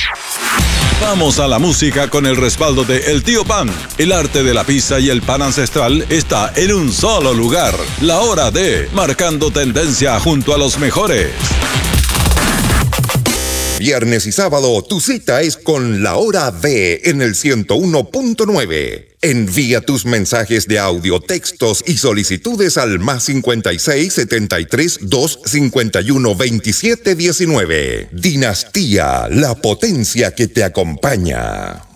Vamos a la música con el respaldo de El Tío Pan. El arte de la pizza y el pan ancestral está en un solo lugar. La hora de Marcando Tendencia junto a los mejores. Viernes y sábado, tu cita es con La Hora de en el 101.9. Envía tus mensajes de audio, textos y solicitudes al +56 73 251 27 19. Dinastía, la potencia que te acompaña.